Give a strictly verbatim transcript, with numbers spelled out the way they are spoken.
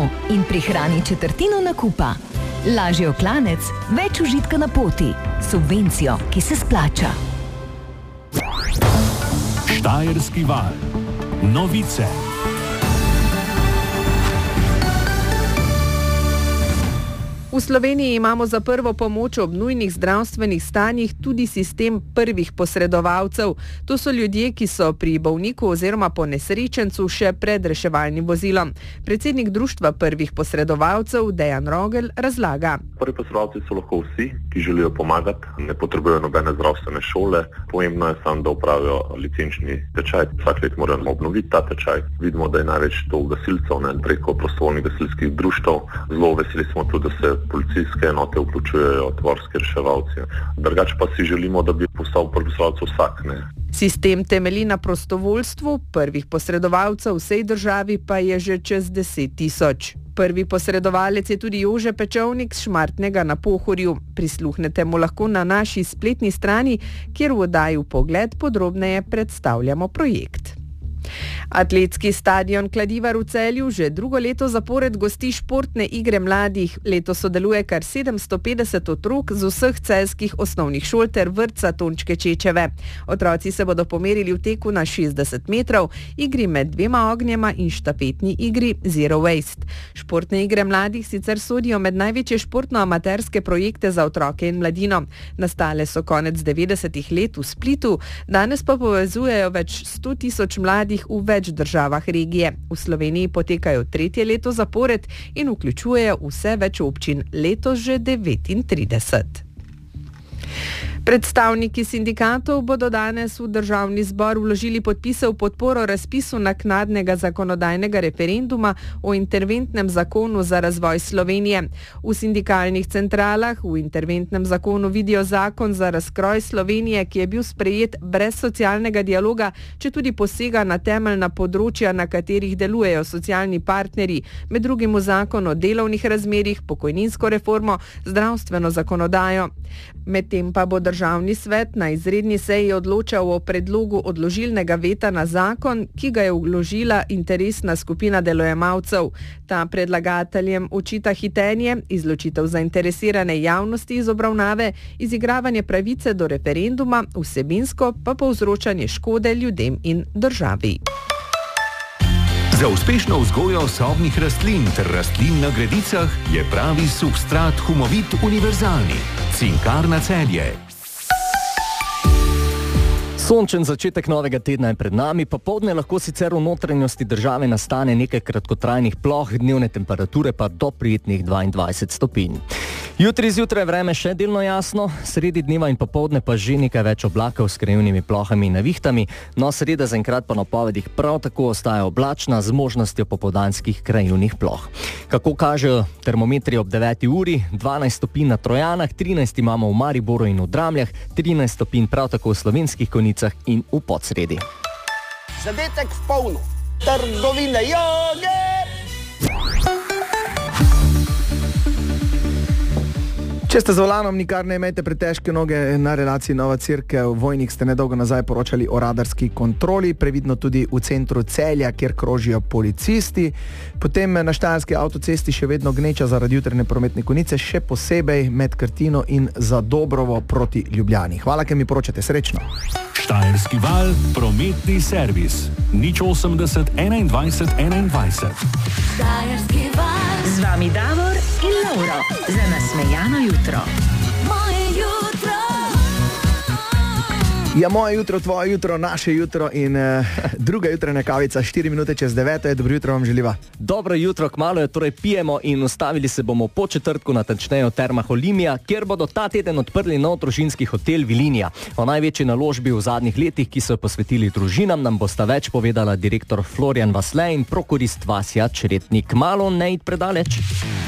domov in prihrani četrtino nakupa. Lažji klanec, več užitka na poti. Subvencijo, ki se splača. Štajerski val. Novice. V Sloveniji imamo za prvo pomoč ob nujnih zdravstvenih stanjih tudi sistem prvih posredovalcev. To so ljudje, ki so pri bolniku oziroma ponesrečencu še pred reševalnim vozilom. Predsednik društva prvih posredovalcev Dejan Rogel razlaga. Prvi posredovalci so lahko vsi, ki želijo pomagati, ne potrebujejo nobene zdravstvene šole. Pomembno je samo, da opravijo licenčni tečaj. Vsak let moramo obnoviti ta tečaj. Vidimo, da je največ to gasilcev, ne, preko prostovoljnih gasilskih društev. Zelo veseli smo tudi, da se policijske enote vključujejo tvorski reševalci. Drugače pa si želimo, da bi postal prvi posredovalec vsak. Ne. Sistem temelji na prostovoljstvu, prvih posredovalcev v vsej državi pa je že čez deset tisoč. Prvi posredovalec je tudi Jože Pečovnik z Šmartnega na Pohorju. Prisluhnete mu lahko na naši spletni strani, kjer v oddaji Pogled podrobneje predstavljamo projekt. Atletski stadion Kladivar v Celju že drugo leto zapored gosti športne igre mladih. Letos sodeluje kar sedemsto petdeset otrok z vseh celjskih osnovnih šol ter vrtca Tončke Čečeve. Otroci se bodo pomerili v teku na šestdeset metrov, igri med dvema ognjema in štafetni igri Zero Waste. Športne igre mladih sicer sodijo med največje športno-amaterske projekte za otroke in mladino. Nastale so konec devetdesetih let v Splitu, danes pa povezujejo več sto tisoč mladih v več državah regije. V Sloveniji potekajo tretje leto zapored in vključujejo vse več občin, letos že devetintrideset. Predstavniki sindikatov bodo danes v Državni zbor vložili podpise v podporo razpisu naknadnega zakonodajnega referenduma o interventnem zakonu za razvoj Slovenije. V sindikalnih centralah v interventnem zakonu vidijo zakon za razkroj Slovenije, ki je bil sprejet brez socialnega dialoga, če tudi posega na temeljna področja, na katerih delujejo socialni partnerji, med drugim v zakon o delovnih razmerjih, pokojninsko reformo, zdravstveno zakonodajo. Medtem pa bo Državni svet na izredni seji odločal o predlogu odložilnega veta na zakon, ki ga je vložila interesna skupina delojemalcev. Ta predlagateljem očita hitenje, izločitev zainteresirane javnosti iz obravnave, izigravanje pravice do referenduma, vsebinsko pa povzročanje škode ljudem in državi. Za uspešno vzgojo sobnih rastlin ter rastlin na gredicah je pravi substrat Humovit univerzalni. Cinkarna Celje. Sončen začetek novega tedna je pred nami, popoldne lahko sicer v notranjosti države nastane nekaj kratkotrajnih ploh, dnevne temperature pa do prijetnih dvaindvajset stopinj. Jutri zjutraj vreme še delno jasno, sredi dneva in popoldne pa že nekaj več oblakov s krajevnimi plohami in nevihtami, no sreda zaenkrat po napovedih prav tako ostaja oblačna z možnostjo popoldanskih krajevnih ploh. Kako kažejo termometri ob deveti uri, dvanajst stopinj na Trojanah, trinajst imamo v Mariboru in v Dramljah, trinajst stopinj prav tako v Slovenskih Konjicah in v Podsredi. Zadetek v polno, trgovine joge! Če ste z volanom, nikar ne imejte pretežke noge. Na relaciji Nova Cerkev Vojnik ste nedolgo nazaj poročali o radarski kontroli, previdno tudi v centru Celja, kjer krožijo policisti. Potem na štajerski avtocesti še vedno gneča zaradi jutranje prometne konice, še posebej med Krtino in Zadobrovo proti Ljubljani. Hvala, ker mi poročate. Srečno. Štajerski val, prometni servis. nič osemdeset enaindvajset enaindvajset. Štajerski val. Z vami Davor in Lauro. Za nasmejano jutro. Moje jutro. Ja, moje jutro, tvoje jutro, naše jutro in uh, druga jutranja kavica, štiri minute čez deveto je. Dobro jutro vam želiva. Dobro jutro, kmalu je torej pijemo in ustavili se bomo po četrtku, natančneje v Termah Olimia, kjer bodo ta teden odprli nov družinski hotel Vilinija. O največji naložbi v zadnjih letih, ki so jo posvetili družinam, nam bosta več povedala direktor Florjan Vasle in prokurist Vasja Čretnik. Malo ne id predaleč.